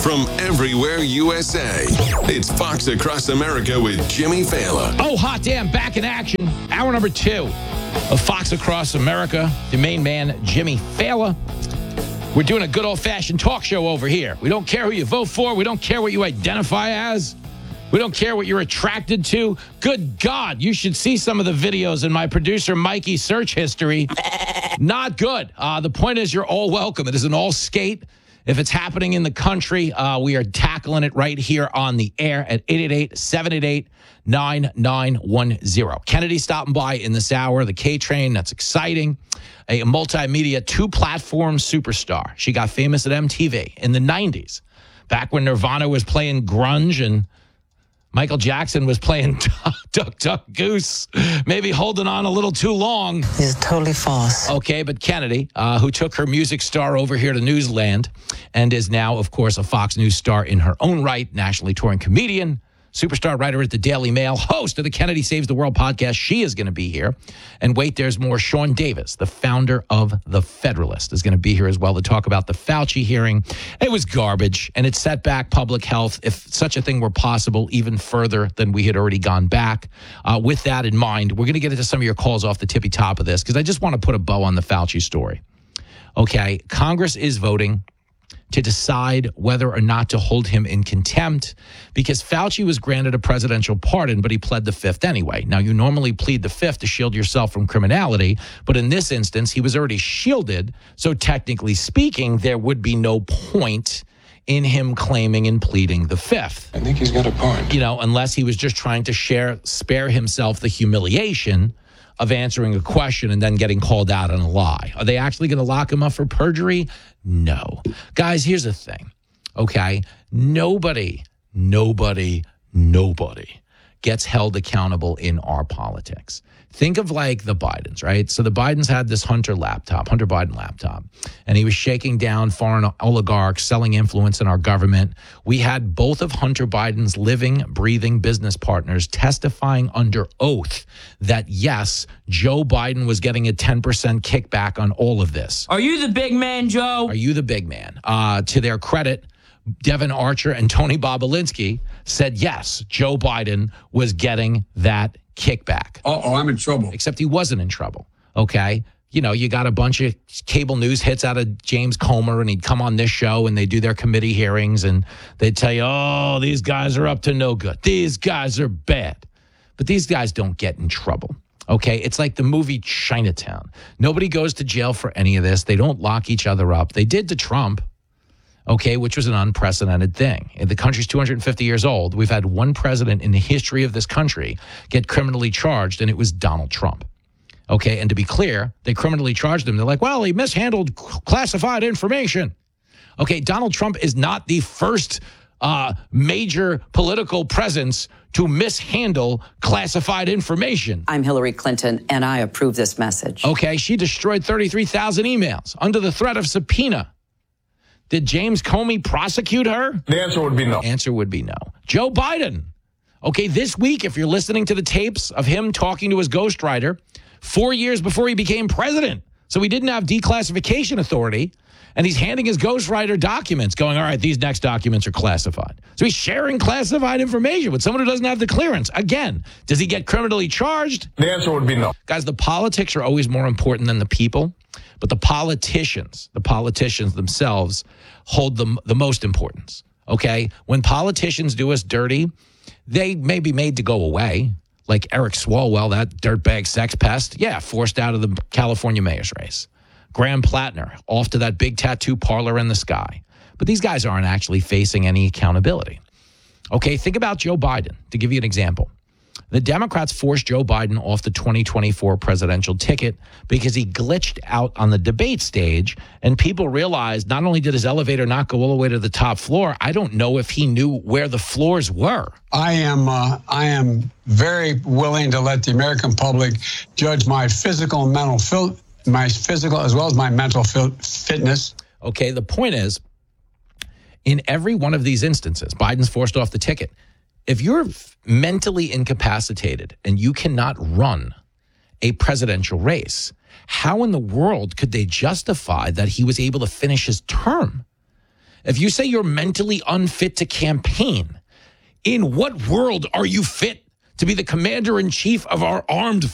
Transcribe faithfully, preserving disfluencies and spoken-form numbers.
from everywhere U S A. It's Fox Across America with Jimmy Failla. Oh, hot damn, back in action. Hour number two of Fox Across America. The main man, Jimmy Failla. We're doing a good old-fashioned talk show over here. We don't care who you vote for. We don't care what you identify as. We don't care what you're attracted to. Good God, you should see some of the videos in my producer Mikey's search history. Not good. Uh, the point is you're all welcome. It is an all skate. If it's happening in the country, uh, we are tackling it right here on the air at eight eight eight, seven eight eight, nine nine one zero. Kennedy stopping by in this hour, the K-Train, that's exciting. A multimedia two-platform superstar. She got famous at M T V in the nineties, back when Nirvana was playing grunge and Michael Jackson was playing Duck, Duck, Goose, maybe holding on a little too long. It's totally false. Okay, but Kennedy, uh, who took her music star over here to Newsland and is now, of course, a Fox News star in her own right, nationally touring comedian, superstar writer at the Daily Mail, host of the Kennedy Saves the World podcast. She is going to be here. And wait, there's more. Sean Davis, the founder of The Federalist, is going to be here as well to talk about the Fauci hearing. It was garbage, and it set back public health, if such a thing were possible, even further than we had already gone back. Uh, with that in mind, we're going to get into some of your calls off the tippy top of this, because I just want to put a bow on the Fauci story. Okay, Congress is voting to decide whether or not to hold him in contempt, because Fauci was granted a presidential pardon, but he pled the fifth anyway. Now, you normally plead the fifth to shield yourself from criminality, but in this instance, he was already shielded. So technically speaking, there would be no point in him claiming and pleading the fifth. I think he's got a point. You know, unless he was just trying to share, spare himself the humiliation of answering a question and then getting called out on a lie. Are they actually going to lock him up for perjury? No. Guys, here's the thing, okay? Nobody, nobody, nobody gets held accountable in our politics. Think of like the Bidens, right? So the Bidens had this Hunter laptop, Hunter Biden laptop, and he was shaking down foreign oligarchs, selling influence in our government. We had both of Hunter Biden's living, breathing business partners testifying under oath that, yes, Joe Biden was getting a ten percent kickback on all of this. Are you the big man, Joe? Are you the big man? Uh, to their credit, Devin Archer and Tony Bobolinsky said, yes, Joe Biden was getting that kickback. Uh-oh, I'm in trouble. Except he wasn't in trouble, okay? You know, you got a bunch of cable news hits out of James Comer, and he'd come on this show, and they do their committee hearings, and they'd tell you, oh, these guys are up to no good. These guys are bad. But these guys don't get in trouble, okay? It's like the movie Chinatown. Nobody goes to jail for any of this. They don't lock each other up. They did to Trump, okay, which was an unprecedented thing. The country's two hundred fifty years old. We've had one president in the history of this country get criminally charged, and it was Donald Trump. Okay, and to be clear, they criminally charged him. They're like, well, he mishandled classified information. Okay, Donald Trump is not the first uh, major political presence to mishandle classified information. I'm Hillary Clinton, and I approve this message. Okay, she destroyed thirty-three thousand emails under the threat of subpoena. Did James Comey prosecute her? The answer would be no. Answer would be no. Joe Biden. Okay, this week, if you're listening to the tapes of him talking to his ghostwriter four years before he became president, so he didn't have declassification authority, and he's handing his ghostwriter documents going, all right, these next documents are classified. So he's sharing classified information with someone who doesn't have the clearance. Again, does he get criminally charged? The answer would be no. Guys, the politics are always more important than the people. But the politicians, the politicians themselves hold the, the most importance, okay? When politicians do us dirty, they may be made to go away, like Eric Swalwell, that dirtbag sex pest, yeah, forced out of the California mayor's race. Graham Plattner, off to that big tattoo parlor in the sky. But these guys aren't actually facing any accountability. Okay, think about Joe Biden, to give you an example. The Democrats forced Joe Biden off the twenty twenty-four presidential ticket because he glitched out on the debate stage, and people realized not only did his elevator not go all the way to the top floor, I don't know if he knew where the floors were. I am uh, I am very willing to let the American public judge my physical and mental fil- my physical as well as my mental fil- fitness. Okay, the point is, in every one of these instances, Biden's forced off the ticket. If you're mentally incapacitated and you cannot run a presidential race, how in the world could they justify that he was able to finish his term? If you say you're mentally unfit to campaign, in what world are you fit to be the commander in chief of our armed